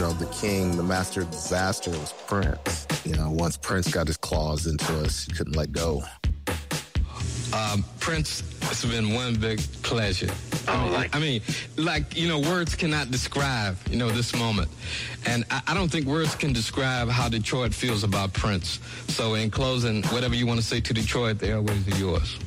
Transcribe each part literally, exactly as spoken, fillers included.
know, the king, the master of disaster was Prince. You know, once Prince got his claws into us, he couldn't let go. Um, Prince, it's been one big pleasure. I mean, like, I mean, like, you know, words cannot describe, you know, this moment. And I, I don't think words can describe how Detroit feels about Prince. So in closing, whatever you want to say to Detroit, the airways are yours.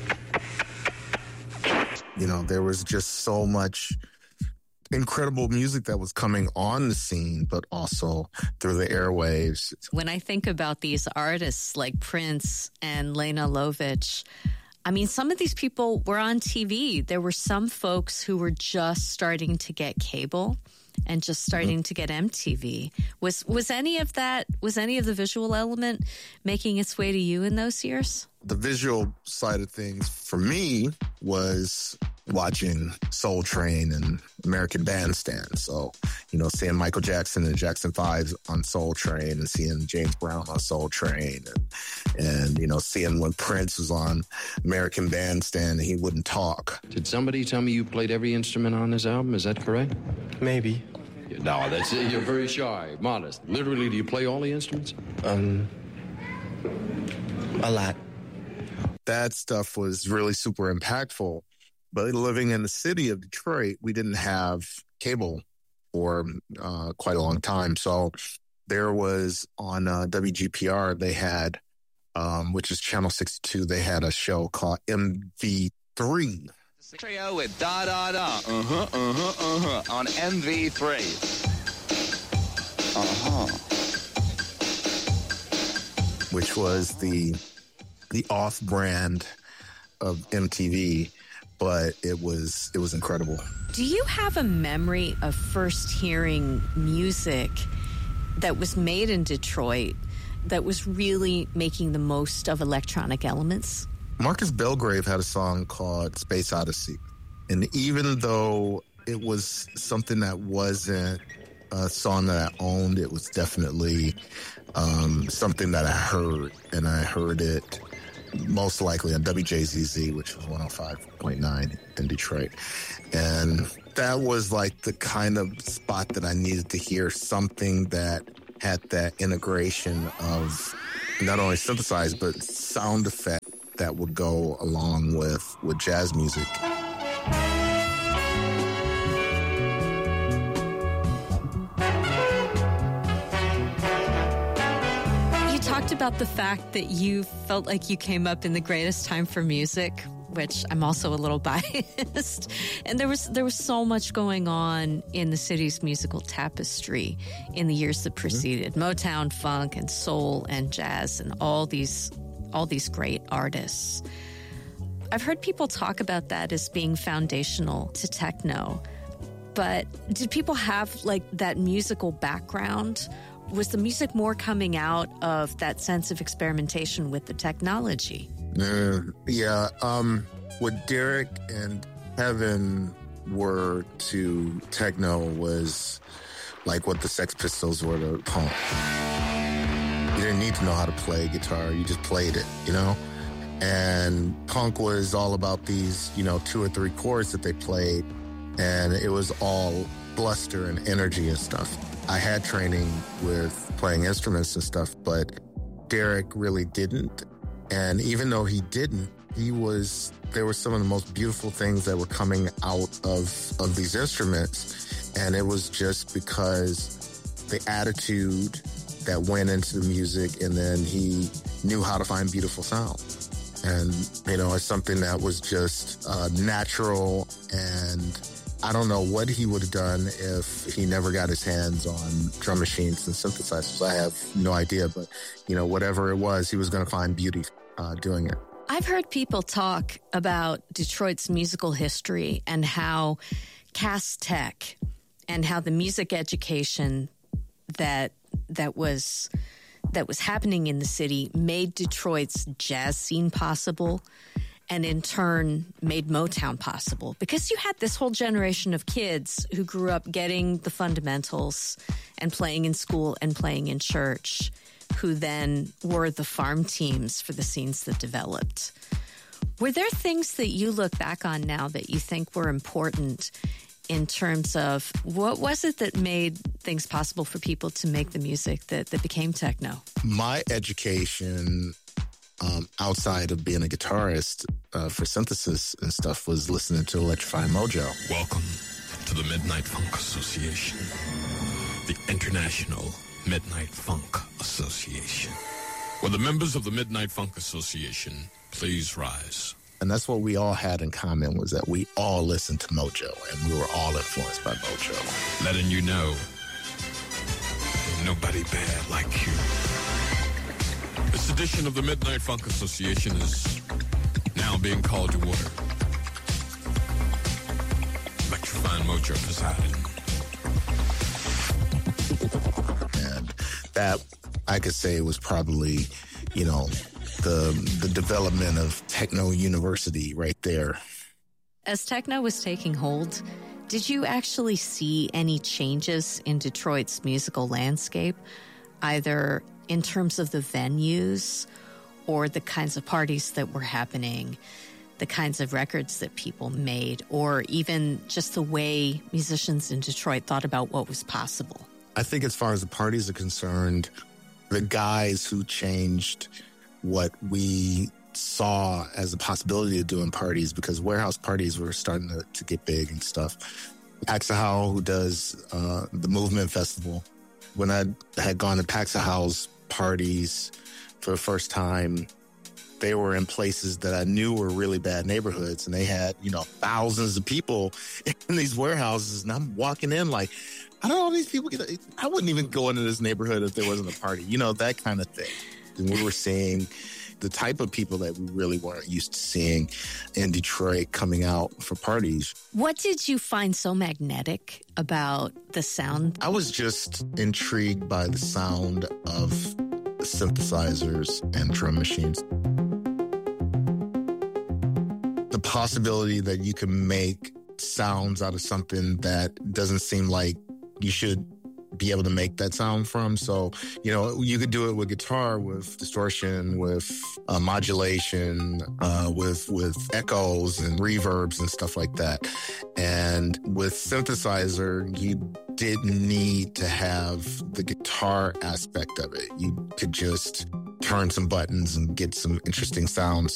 You know, there was just so much incredible music that was coming on the scene, but also through the airwaves. When I think about these artists like Prince and Lena Lovitch, I mean, some of these people were on T V. There were some folks who were just starting to get cable and just starting mm-hmm. to get M T V. Was was any of that, was any of the visual element making its way to you in those years? The visual side of things for me was watching Soul Train and American Bandstand. So, you know, seeing Michael Jackson and Jackson five on Soul Train and seeing James Brown on Soul Train and, and you know, seeing when Prince was on American Bandstand and he wouldn't talk. Did somebody tell me you played every instrument on this album? Is that correct? Maybe. No, that's it. You're very shy, modest. Literally, do you play all the instruments? Um, a lot. That stuff was really super impactful. But living in the city of Detroit, we didn't have cable for uh, quite a long time. So there was on uh, W G P R, they had, um, which is Channel sixty-two, they had a show called M V three. Trio with Da Da Da. Uh-huh, uh-huh, uh-huh. On M V three. Uh-huh. Which was the the off-brand of M T V. But it was it was incredible. Do you have a memory of first hearing music that was made in Detroit that was really making the most of electronic elements? Marcus Belgrave had a song called Space Odyssey. And even though it was something that wasn't a song that I owned, it was definitely um, something that I heard. And I heard it most likely on W J Z Z, which was one oh five point nine in Detroit. And that was like the kind of spot that I needed to hear something that had that integration of not only synthesized, but sound effect that would go along with, with jazz music. About the fact that you felt like you came up in the greatest time for music, which I'm also a little biased. And there was there was so much going on in the city's musical tapestry in the years that preceded. Mm-hmm. Motown, funk, and soul, and jazz, and all these all these great artists. I've heard people talk about that as being foundational to techno. But did people have like that musical background? Was the music more coming out of that sense of experimentation with the technology? Uh, yeah. Um, what Derek and Kevin were to techno was like what the Sex Pistols were to punk. You didn't need to know how to play guitar. You just played it, you know? And punk was all about these, you know, two or three chords that they played. And it was all bluster and energy and stuff. I had training with playing instruments and stuff, but Derek really didn't. And even though he didn't, he was, there were some of the most beautiful things that were coming out of, of these instruments. And it was just because the attitude that went into the music, and then he knew how to find beautiful sound. And, you know, it's something that was just uh, natural, and I don't know what he would have done if he never got his hands on drum machines and synthesizers. I have no idea, but, you know, whatever it was, he was going to find beauty uh, doing it. I've heard people talk about Detroit's musical history and how Cass Tech and how the music education that that was that was happening in the city made Detroit's jazz scene possible, and in turn made Motown possible. Because you had this whole generation of kids who grew up getting the fundamentals and playing in school and playing in church, who then were the farm teams for the scenes that developed. Were there things that you look back on now that you think were important in terms of what was it that made things possible for people to make the music that, that became techno? My education um, outside of being a guitarist uh, for synthesis and stuff was listening to Electrifying Mojo. Welcome to the Midnight Funk Association, the International Midnight Funk Association. Will the members of the Midnight Funk Association please rise? And that's what we all had in common, was that we all listened to Mojo, and we were all influenced by Mojo. Letting you know, ain't nobody bad like you. This edition of the Midnight Funk Association is now being called to order. Electrifying Mojo presiding. And that, I could say, was probably, you know, the the development of Techno University right there. As techno was taking hold, did you actually see any changes in Detroit's musical landscape, either in terms of the venues or the kinds of parties that were happening, the kinds of records that people made, or even just the way musicians in Detroit thought about what was possible? I think as far as the parties are concerned, the guys who changed what we saw as a possibility of doing parties, because warehouse parties were starting to, to get big and stuff. Paxahau, who does uh, the Movement Festival, when I had gone to Paxahau's parties for the first time, they were in places that I knew were really bad neighborhoods, and they had, you know, thousands of people in these warehouses, and I'm walking in like, how do all these people get? I wouldn't even go into this neighborhood if there wasn't a party, you know, that kind of thing. And we were seeing the type of people that we really weren't used to seeing in Detroit coming out for parties. What did you find so magnetic about the sound? I was just intrigued by the sound of synthesizers and drum machines. The possibility that you can make sounds out of something that doesn't seem like you should be able to make that sound from. So, you know, you could do it with guitar, with distortion, with uh, modulation, uh, with with echoes and reverbs and stuff like that. And with synthesizer, you didn't need to have the guitar aspect of it. You could just turn some buttons and get some interesting sounds.